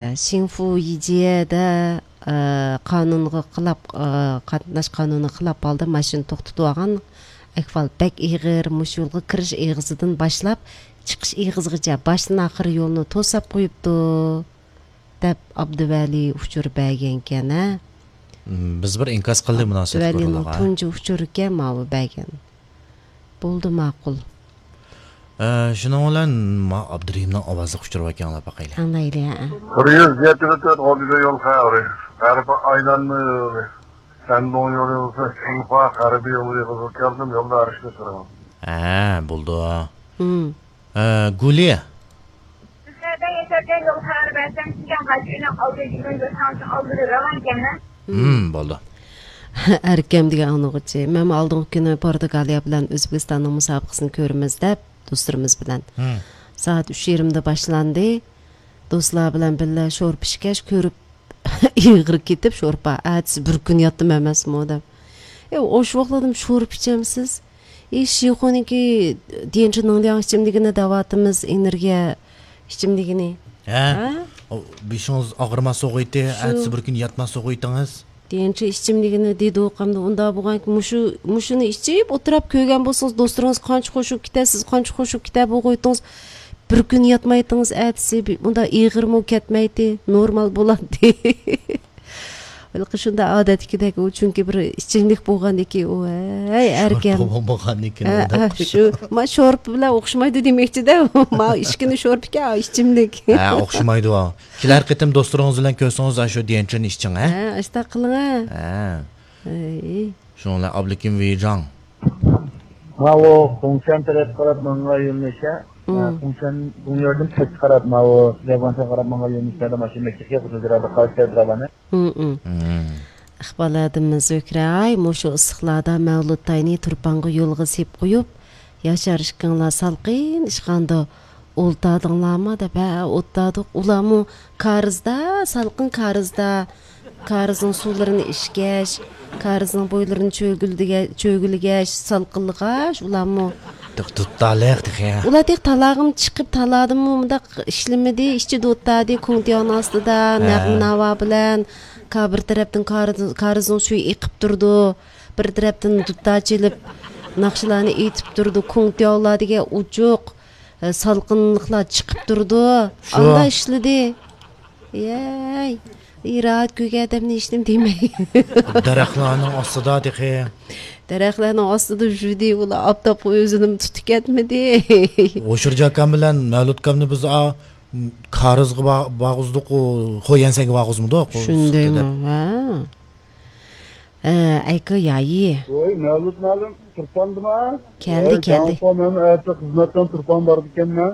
Шинфу идеяда qanunga qilab qatnash qanuni qilab aldı maşın to'xtatib olgan ahvol bek ig'ir mush yo'lga kirish ig'izidan boshlab chiqish ig'izgacha boshdan oxiri yo'lni to'sab qo'yibdi deb Abduvali uchur bergan ekan. Biz bir inkos qildik munosabat ko'rdik. Tunji uchur ekan mavi bergan. Bo'ldi ma'qul. Shuning bilan Abdurahimning ovozi quchirib ekanlar baqaylar. Anlayli. 174 G'oliba yo'l xavri. G'arbi aylanma. Sandon yo'li bo'lsa, Sinfa G'arbiy yo'liga qizib keldim, yo'lda arishga turaman. Bo'ldi. Guliya. Sizlarda yashagan yo'l xavri bersan, sizga qachon oldigan yo'lni oldirib ekanman. Bo'ldi. Erkem degan anıgıcı. Men aldığım günü Portugaliya bilan Özbekistanning musobaqasini ko'ramiz deb do'stlarimiz bilan. Saat 3:20da boshlandı. Do'stlar bilan birga sho'r pishkash ko'rib yig'ir ketib sho'rpa atsi bir kun yotdim emasmi deb. O'sha vaqtladim sho'r pichamsiz. Shixoniki denchining ichimligini davatimiz energiya ichimligini. Beshingiz og'irmasa qo'ydi, atsi bir kun yotmasa qo'ydingiz. Denchi ichimligini dedi o'qamda unda bo'lgan mushuni ichib o'tirib ko'rgan bo'lsangiz do'stlaringiz qancha qo'shib ketasiz, qancha qo'shib kitap o'qiytingiz. Bir kun yotmaydingiz, atsi unda ig'irmi ketmaydi, normal bo'ladi. Balki shunda odatdagidek u chunki bir ichimlik bo'lgandiki u erkan bo'lgandiki shu ma sho'rp bilan o'xshamaydi demoqchi-da. Ma ishkini sho'rpga ichimlik. O'xshamaydi u. Kelar qitim do'stlaringiz bilan ko'rsangiz shu denchini iching, Asta qiling. Shunlar Abdukim Vijang. Mavo Kongshan taraf qarab menga yo'llasha. Kongshan bu yerdan past qarab mavo Levansa qarab menga yo'llasha mashina kiga qo'ydiradi, qaytaradi. Ixbaladimiz o'kray, mushu issiqlarda Mavlud Tayni turpanga yo'lga sep qo'yib, yasharishkinglar salqin ishqanda o'ltadinglarmi deb o'tdadik. Ularmu qarizda, salqin qarizda, qarizning suvlarini ishgash, qarizning bo'ylarini cho'gilgash, salqinlig'ash, ularmu Ular tek talağım çıkıp taladım mı da işlemedi, işçi dottadi, kontiyon astida, nava bilan, bir tarafdan qarizning suyu eqib turdi, bir tarafdan dutta çelip, naqshlarni etib turdi, kontiyonlarga uchuq, salqinliklar chiqib turdi. Anda ishladi. İraat köge adamni ishlim demay. Daraxtlarning ostida deqi. Daraxtlarning ostida judi ular aptap o'zini tutib ketmadi. O'shirjakan bilan Mavludkamni biz qarizga bag'uzdiq, qo'yansaga bag'uzmidiq. Shundaymi? Ayka yayi. Voy Mavlud ma'lum turpandimi? Keldi. Men aytib xizmatdan turpan bor ekanman.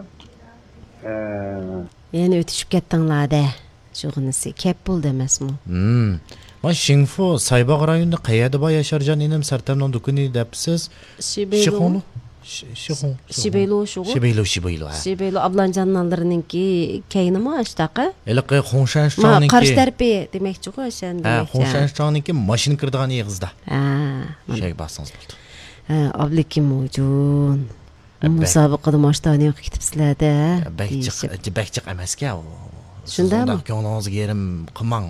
Yana o'tishib ketdinglar-da. Şuğunisi kep bo'ldi emasmi? Ma Shinfu Saybaq rayonida qayerda bor yasharjan enim sartamdan dukuni debsiz. Shixonu. Shibeylo ablanjanlarninki kaynimi ashtaqa? Eliqi Xo'shanshonninki. Qarshi tarpi demakchi-ku o'shanda. Xo'shanshonninki mashina kirdigan yig'izda. Shay bassangiz bo'ldi. Ablekim mujun. Musobaqada mashtani ketibsizlar-da. Bakchiq emas-ku. Shundami? Ko'nglingizga yerim qilmang.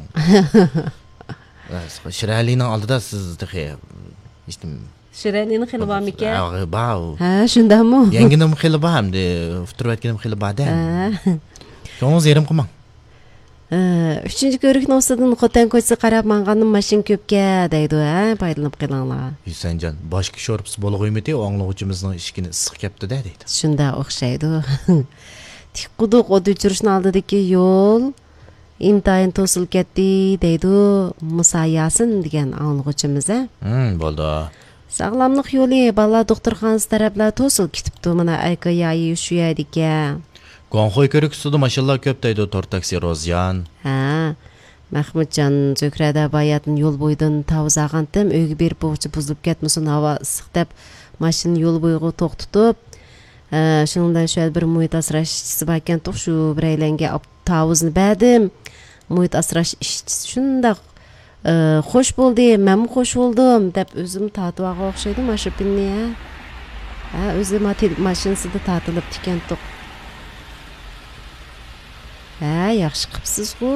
Shiralining oldida siz ishtim. Shiralining xili bormi ekan? Shundami? Yanginim xili bor hamda futurayotganim xili bor-da. Ko'nglingiz yerim qilmang. 3-ko'rikning ostidan xotin ko'chsa qarab manganim mashin ko'pga deydi, foydalanib qilinglar. Yusanjon, boshqa sho'rpis bo'lg'oymidi, o'nglovchimizning ishkini issiq kepti-da deydi. Shunda o'xshaydi. Tikquduq o't o'chirishning oldidagi yo'l intayin to'silib ketdi deydi Musayasin degan anglag'uchimiz. Bo'ldi. Sog'lomlik yo'li balla doktorxonasi taraflar to'silib ketibdi. Mana ayka yayi shu yerga. Gonxoy ko'riksida mashallah ko'p deydi Tortaksi Rozyan. Mahmudjon Zo'krada bayatın yo'l bo'yidan tavzag'antim uyga berib bo'g'chi buzilib ketmasin havo issiq deb mashina yo'l bo'yiga to'xtatib shundan şöyle bir muhit asrashchisi bor ekan, shu biraylarga tavuzni berdim. Muhit asrash ishchisi shunda xo'sh bo'ldi, men xo'sh bo'ldim deb o'zim tatvaga o'xshaydi mashipinni. O'zi mashinasida tatilib tikan to'q. Yaxshi qilibsiz-ku.